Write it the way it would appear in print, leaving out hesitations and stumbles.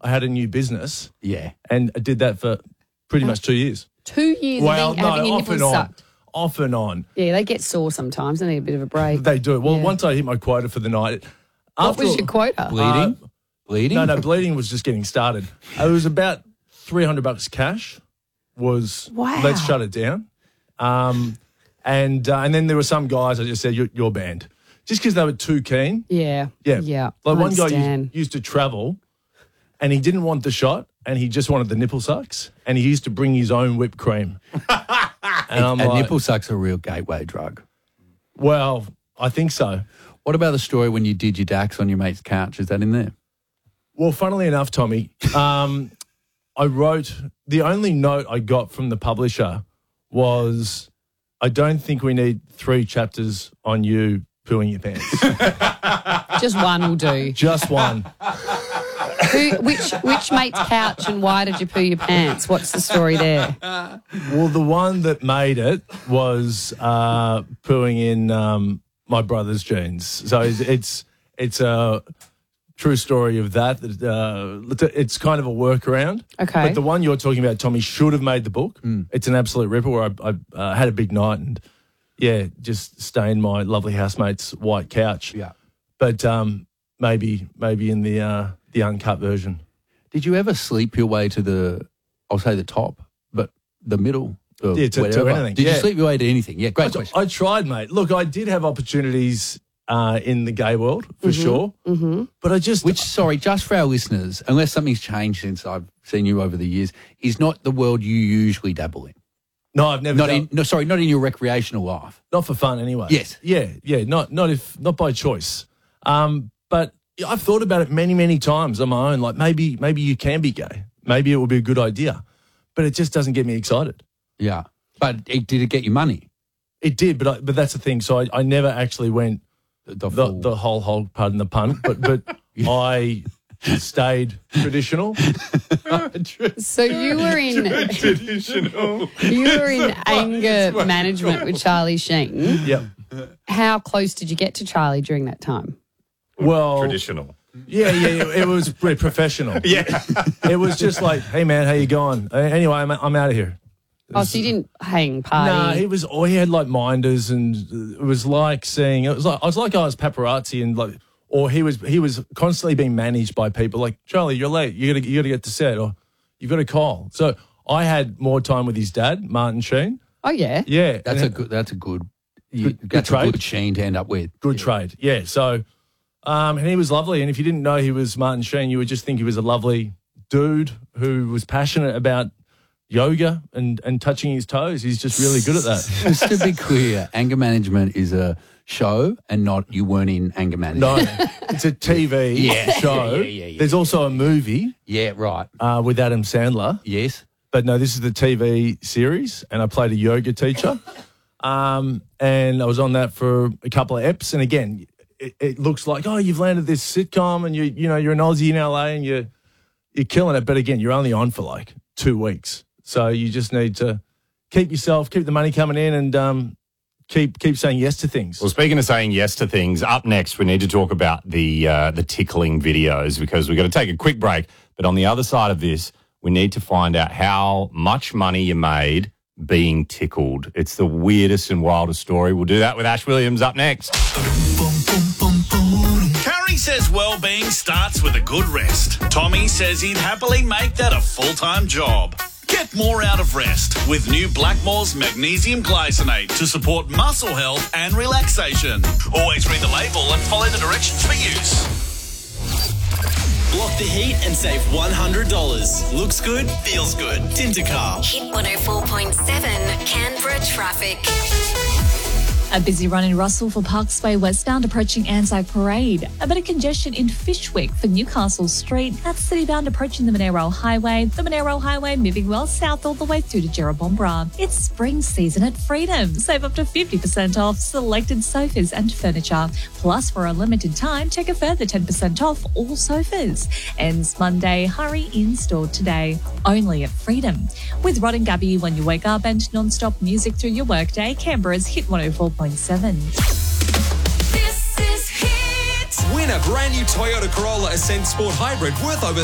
I had a new business. Yeah. And I did that for pretty much 2 years. 2 years having your nipples sucked. Off and on. Yeah, they get sore sometimes. They need a bit of a break. They do. Well, once I hit my quota for the night. What was your quota? Bleeding? Bleeding? No, bleeding was just getting started. It was about $300 cash. Wow. Let's shut it down. And then there were some guys I just said, you're banned. Just because they were too keen. Yeah. Like one guy used to travel and he didn't want the shot and he just wanted the nipple sucks and he used to bring his own whipped cream. And I'm like, nipple suck's a real gateway drug. Well, I think so. What about the story when you did your DAX on your mate's couch? Is that in there? Well, funnily enough, Tommy, I wrote, the only note I got from the publisher was, I don't think we need 3 chapters on you pooing your pants. Just one will do. Just one. Which mate's couch and why did you poo your pants? What's the story there? Well, the one that made it was pooing in my brother's jeans. So it's a true story of that. It's kind of a workaround. Okay. But the one you're talking about, Tommy, should have made the book. It's an absolute ripper where I had a big night and, just stained my lovely housemate's white couch. Yeah. But maybe in the uncut version. Did you ever sleep your way to I'll say the top, but the middle? To anything. Did you sleep your way to anything? Yeah, great question. I tried, mate. Look, I did have opportunities in the gay world, for sure. Mm-hmm. But I just... just for our listeners, unless something's changed since I've seen you over the years, is not the world you usually dabble in. No, I've never not in your recreational life. Not for fun anyway. Yes. Yeah, not by choice. But I've thought about it many, many times on my own, like maybe you can be gay. Maybe it would be a good idea. But it just doesn't get me excited. Yeah. But did it get you money? It did, but that's the thing. So I never actually went the whole hog, pardon the pun, but I stayed traditional. So you were in traditional. You were in anger management with Charlie Sheen. Yep. How close did you get to Charlie during that time? Well, traditional. Yeah, it was pretty professional. Yeah. It was just like, hey man, how you going? Anyway, I'm out of here. So you didn't hang party? Nah, he had like minders, and it was like I was paparazzi, and or he was constantly being managed by people like, Charlie, you're late, you gotta get to set, or you've got to call. So I had more time with his dad, Martin Sheen. Oh yeah, yeah, that's a good Sheen to end up with. Good trade, yeah. So, and he was lovely, and if you didn't know he was Martin Sheen, you would just think he was a lovely dude who was passionate about yoga and touching his toes. He's just really good at that. Just to be clear, anger management is a show and not you weren't in anger management. No, it's a TV show. Yeah. There's also a movie. Yeah, right. With Adam Sandler. Yes. But no, this is the TV series, and I played a yoga teacher. And I was on that for a couple of eps. And again, it looks like, oh, you've landed this sitcom and you're an Aussie in LA and you're killing it. But again, you're only on for like 2 weeks. So you just need to keep the money coming in, and keep saying yes to things. Well, speaking of saying yes to things, up next we need to talk about the tickling videos, because we've got to take a quick break. But on the other side of this, we need to find out how much money you made being tickled. It's the weirdest and wildest story. We'll do that with Ash Williams up next. Curry says well-being starts with a good rest. Tommy says he'd happily make that a full-time job. Get more out of rest with new Blackmore's Magnesium Glycinate to support muscle health and relaxation. Always read the label and follow the directions for use. Block the heat and save $100. Looks good, feels good. Tintercar. Hit 104.7 Canberra traffic. A busy run in Russell for Parks Way westbound approaching Anzac Parade. A bit of congestion in Fyshwick for Newcastle Street. That's citybound approaching the Monaro Highway. The Monaro Highway moving well south all the way through to Jerrabomberra. It's spring season at Freedom. Save up to 50% off selected sofas and furniture. Plus, for a limited time, take a further 10% off all sofas. Ends Monday. Hurry in store today. Only at Freedom. With Rod and Gabby when you wake up and non-stop music through your workday, Canberra's Hit 104.7. This is Hit. Win a brand new Toyota Corolla Ascent Sport Hybrid worth over